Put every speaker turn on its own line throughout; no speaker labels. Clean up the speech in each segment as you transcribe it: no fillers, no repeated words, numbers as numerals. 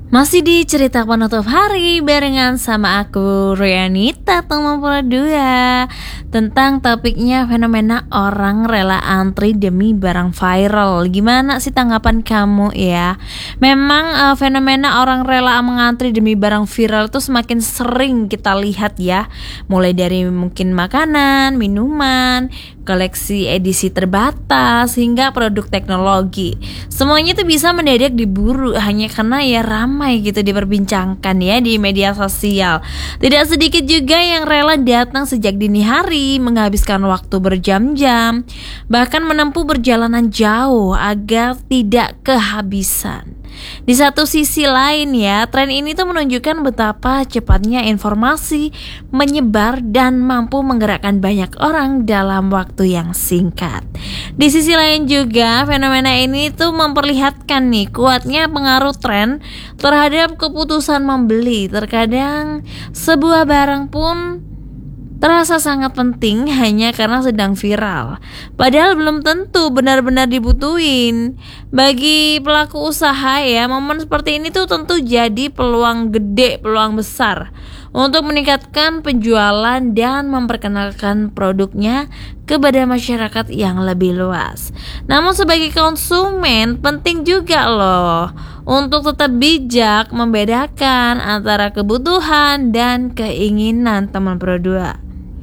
Masih di cerita penutup hari barengan sama aku Rianita Tomopora 2 tentang topiknya fenomena orang rela antri demi barang viral. Gimana sih tanggapan kamu ya? Memang fenomena orang rela mengantri demi barang viral itu semakin sering kita lihat ya. Mulai dari mungkin makanan, minuman, koleksi edisi terbatas hingga produk teknologi. Semuanya itu bisa mendadak diburu hanya karena ya ramai gitu diperbincangkan ya di media sosial. Tidak sedikit juga yang rela datang sejak dini hari, menghabiskan waktu berjam-jam, bahkan menempuh perjalanan jauh agar tidak kehabisan. Di satu sisi lain ya, tren ini tuh menunjukkan betapa cepatnya informasi menyebar dan mampu menggerakkan banyak orang dalam waktu yang singkat. Di sisi lain juga, fenomena ini tuh memperlihatkan nih kuatnya pengaruh tren terhadap keputusan membeli. Terkadang sebuah barang pun terasa sangat penting hanya karena sedang viral, padahal belum tentu benar-benar dibutuhin. Bagi pelaku usaha ya, momen seperti ini tuh tentu jadi peluang gede, peluang besar untuk meningkatkan penjualan dan memperkenalkan produknya kepada masyarakat yang lebih luas. Namun sebagai konsumen penting juga loh untuk tetap bijak membedakan antara kebutuhan dan keinginan teman berdua.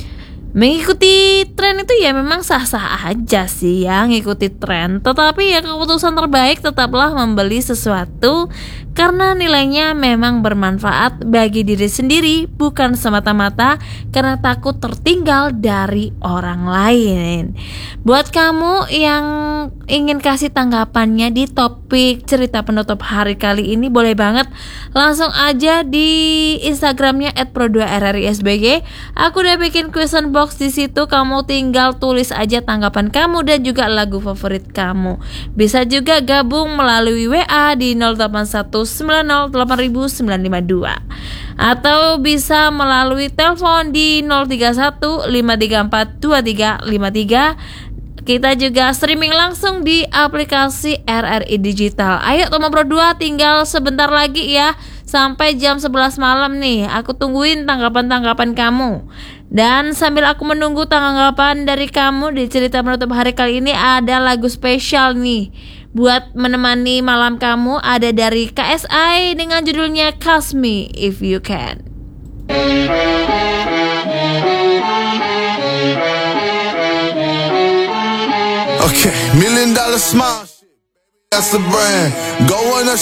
Mengikuti tren itu ya memang sah-sah aja sih ya ngikuti tren, tetapi ya keputusan terbaik tetaplah membeli sesuatu karena nilainya memang bermanfaat bagi diri sendiri, bukan semata-mata karena takut tertinggal dari orang lain. Buat kamu yang ingin kasih tanggapannya di topik cerita penutup hari kali ini, boleh banget langsung aja di Instagramnya @pro2rrisbg. Aku udah bikin question box di situ, kamu tinggal tulis aja tanggapan kamu dan juga lagu favorit kamu. Bisa juga gabung melalui WA di 0819080952 atau bisa melalui telepon di 031-534-2353. Kita juga streaming langsung di aplikasi RRI Digital. Ayo teman Pro 2, tinggal sebentar lagi ya, sampai jam 11 malam nih. Aku tungguin tanggapan-tanggapan kamu. Dan sambil aku menunggu tanggapan dari kamu di cerita penutup hari kali ini, ada lagu spesial nih buat menemani malam kamu. Ada dari KSI dengan judulnya Call Me If You Can.
Okay, $1 million smile, that's the brand. Go on a